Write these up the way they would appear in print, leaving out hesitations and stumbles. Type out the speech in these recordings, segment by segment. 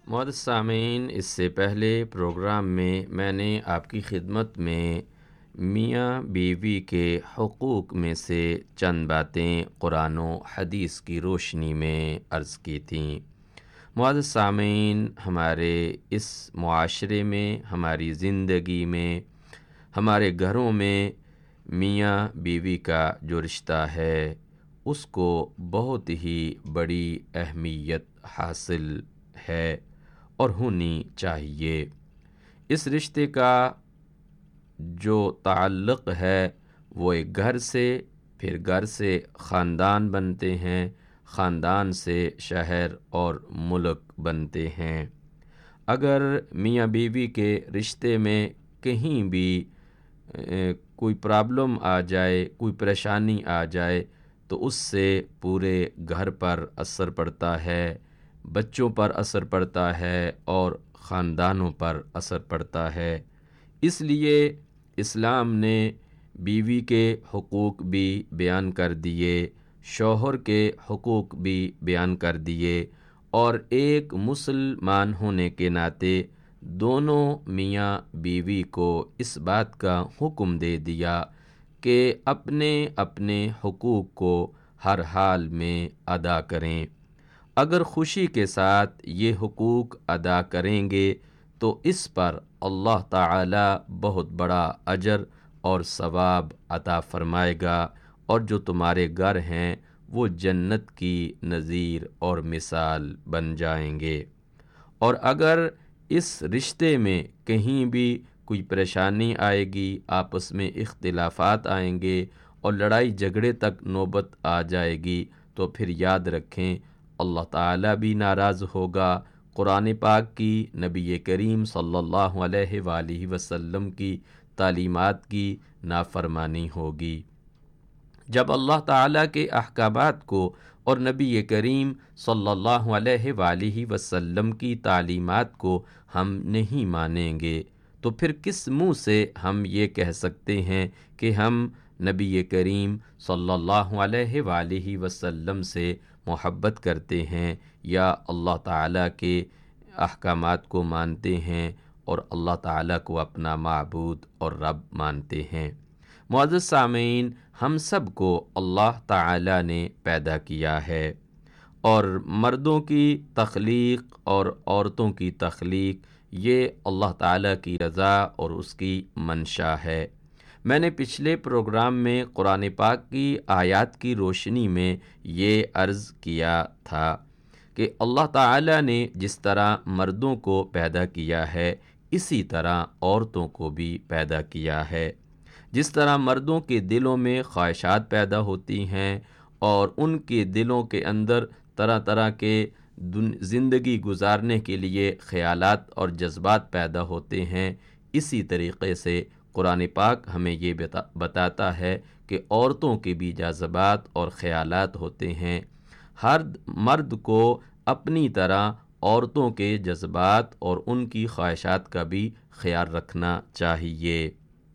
معزز سامعین، اس سے پہلے پروگرام میں میں نے آپ کی خدمت میں میاں بیوی کے حقوق میں سے چند باتیں قرآن و حدیث کی روشنی میں عرض کی تھیں۔ معزز سامعین، ہمارے اس معاشرے میں، ہماری زندگی میں، ہمارے گھروں میں میاں بیوی کا جو رشتہ ہے اس کو بہت ہی بڑی اہمیت حاصل ہے اور ہونی چاہیے۔ اس رشتے کا جو تعلق ہے وہ ایک گھر سے، پھر گھر سے خاندان بنتے ہیں، خاندان سے شہر اور ملک بنتے ہیں۔ اگر میاں بیوی کے رشتے میں کہیں بھی کوئی پرابلم آ جائے، کوئی پریشانی آ جائے تو اس سے پورے گھر پر اثر پڑتا ہے، بچوں پر اثر پڑتا ہے اور خاندانوں پر اثر پڑتا ہے۔ اس لیے اسلام نے بیوی کے حقوق بھی بیان کر دیے، شوہر کے حقوق بھی بیان کر دیے، اور ایک مسلمان ہونے کے ناطے دونوں میاں بیوی کو اس بات کا حکم دے دیا کہ اپنے اپنے حقوق کو ہر حال میں ادا کریں۔ اگر خوشی کے ساتھ یہ حقوق ادا کریں گے تو اس پر اللہ تعالی بہت بڑا اجر اور ثواب عطا فرمائے گا، اور جو تمہارے گھر ہیں وہ جنت کی نظیر اور مثال بن جائیں گے۔ اور اگر اس رشتے میں کہیں بھی کوئی پریشانی آئے گی، آپس میں اختلافات آئیں گے اور لڑائی جھگڑے تک نوبت آ جائے گی، تو پھر یاد رکھیں اللہ تعالیٰ بھی ناراض ہوگا، قرآن پاک کی، نبی کریم صلی اللہ علیہ وآلہ وسلم کی تعلیمات کی نافرمانی ہوگی۔ جب اللہ تعالیٰ کے احکامات کو اور نبی کریم صلی اللہ علیہ وآلہ وسلم کی تعلیمات کو ہم نہیں مانیں گے تو پھر کس منہ سے ہم یہ کہہ سکتے ہیں کہ ہم نبی کریم صلی اللہ علیہ وآلہ وسلم سے محبت کرتے ہیں یا اللہ تعالیٰ کے احکامات کو مانتے ہیں اور اللہ تعالیٰ کو اپنا معبود اور رب مانتے ہیں؟ معزز سامعین، ہم سب کو اللہ تعالیٰ نے پیدا کیا ہے، اور مردوں کی تخلیق اور عورتوں کی تخلیق یہ اللہ تعالیٰ کی رضا اور اس کی منشا ہے۔ میں نے پچھلے پروگرام میں قرآن پاک کی آیات کی روشنی میں یہ عرض کیا تھا کہ اللہ تعالیٰ نے جس طرح مردوں کو پیدا کیا ہے اسی طرح عورتوں کو بھی پیدا کیا ہے۔ جس طرح مردوں کے دلوں میں خواہشات پیدا ہوتی ہیں اور ان کے دلوں کے اندر طرح طرح کے زندگی گزارنے کے لیے خیالات اور جذبات پیدا ہوتے ہیں، اسی طریقے سے قرآن پاک ہمیں یہ بتاتا ہے کہ عورتوں کے بھی جذبات اور خیالات ہوتے ہیں۔ ہر مرد کو اپنی طرح عورتوں کے جذبات اور ان کی خواہشات کا بھی خیال رکھنا چاہیے۔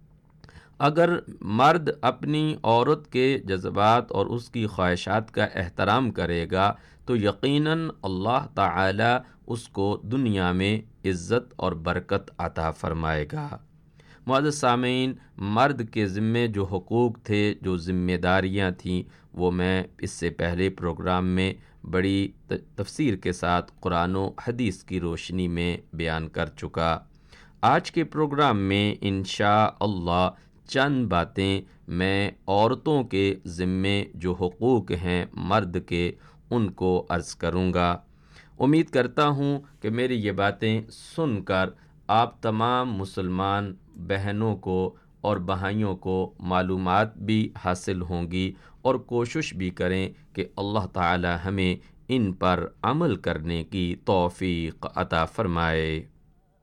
اگر مرد اپنی عورت کے جذبات اور اس کی خواہشات کا احترام کرے گا تو یقیناً اللہ تعالی اس کو دنیا میں عزت اور برکت عطا فرمائے گا۔ معزز سامعین، مرد کے ذمے جو حقوق تھے، جو ذمہ داریاں تھیں، وہ میں اس سے پہلے پروگرام میں بڑی تفسیر کے ساتھ قرآن و حدیث کی روشنی میں بیان کر چکا۔ آج کے پروگرام میں انشاءاللہ چند باتیں میں عورتوں کے ذمے جو حقوق ہیں مرد کے، ان کو عرض کروں گا۔ امید کرتا ہوں کہ میری یہ باتیں سن کر آپ تمام مسلمان بہنوں کو اور بھائیوں کو معلومات بھی حاصل ہوں گی، اور کوشش بھی کریں کہ اللہ تعالی ہمیں ان پر عمل کرنے کی توفیق عطا فرمائے۔